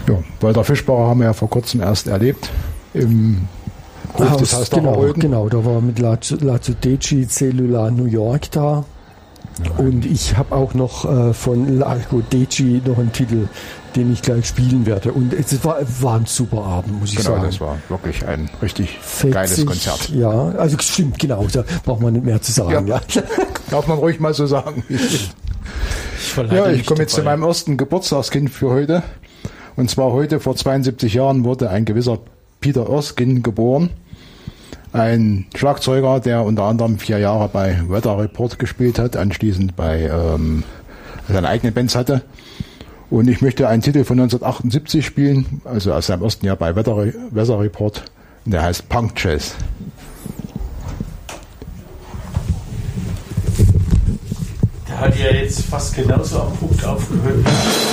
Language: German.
Ja, Walter Fischbacher haben wir ja vor kurzem erst erlebt im Hof des Hausdacher Olden. Genau, da war mit Lazzo Deci Cellula New York da. Ja. Und ich habe auch noch von Lazzo Deci noch einen Titel, den ich gleich spielen werde. Und es war ein super Abend, muss ich sagen. Genau, das war wirklich ein richtig geiles Konzert. Ja, also stimmt, genau, da braucht man nicht mehr zu sagen. Ja. Darf man ruhig mal so sagen. Ich komme jetzt zu meinem ersten Geburtstagskind für heute. Und zwar heute, vor 72 Jahren, wurde ein gewisser Peter Erskine geboren. Ein Schlagzeuger, der unter anderem 4 Jahre bei Weather Report gespielt hat, anschließend bei seine eigenen Bands hatte. Und ich möchte einen Titel von 1978 spielen, also aus seinem ersten Jahr bei Weather Report. Und der heißt Punk Jazz. Der hat ja jetzt fast genauso abrupt aufgehört.